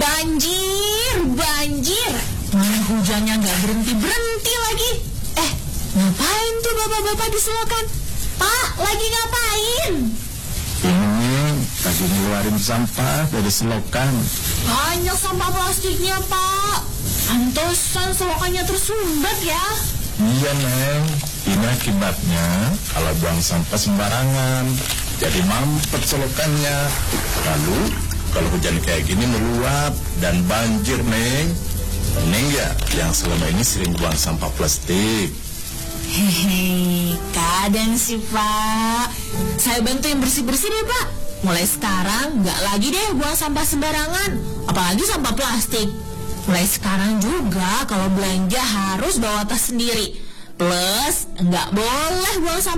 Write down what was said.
Banjir. Mana hujannya nggak berhenti lagi. Ngapain tuh bapak-bapak di selokan? Pak, lagi ngapain? Ini lagi ngeluarin sampah dari selokan. Banyak sampah plastiknya, Pak. Pantesan selokannya tersumbat ya. Iya, Neng. Ini akibatnya kalau buang sampah sembarangan, jadi mampet selokannya. Lalu kalau hujan kayak gini meluap dan banjir, Neng. Neng ya yang selama ini sering buang sampah plastik. Hehe, kadang sih Pak. Saya bantu yang bersih-bersih deh Pak. Mulai sekarang nggak lagi deh buang sampah sembarangan, apalagi sampah plastik. Mulai sekarang juga kalau belanja harus bawa tas sendiri. Plus nggak boleh buang sampah